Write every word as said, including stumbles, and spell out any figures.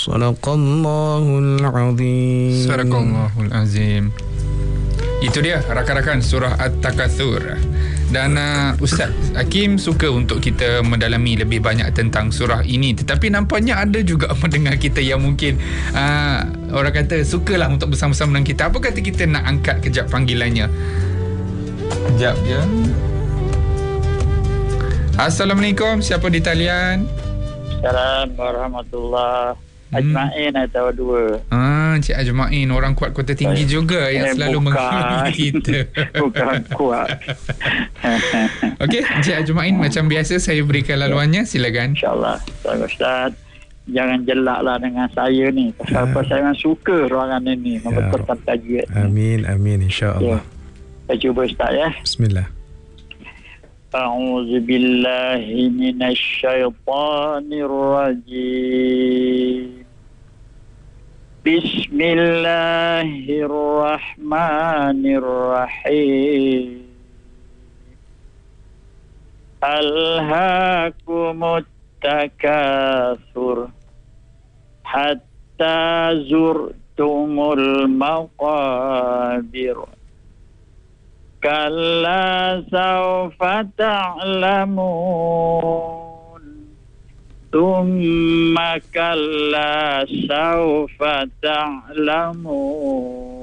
Sadaqallahul azim. Sadaqallahul azim. Itu dia rakan-rakan surah At-Takatsur. Dan uh, Ustaz Hakim suka untuk kita mendalami lebih banyak tentang surah ini. Tetapi nampaknya ada juga pendengar kita yang mungkin uh, orang kata sukalah untuk bersama-sama dengan kita. Apa kata kita nak angkat kejap panggilannya? Kejap je. Assalamualaikum. Siapa di talian? Assalamualaikum warahmatullahi Ajma'in hmm. atau dua. Ah, Cik Ajma'in, orang kuat Kota Tinggi Saya, juga yang eh, selalu bukan. menghubungi kita. Bukan kuat. Okey, Cik Ajma'in, macam biasa saya berikan laluannya, silakan. InsyaAllah. Ustaz, jangan jelaklah dengan saya ni. Pasal apa saya memang suka ruangan ini membetulkan tajwid. Amin, amin, insyaAllah. Ya. Saya cuba Ustaz ya. Bismillah. أعوذ بالله من الشيطان الرجيم بسم الله الرحمن الرحيم ألهاكم التكاثر حتى زرتم المقابر كلا سوف تعلمون ثم كلا سوف تعلمون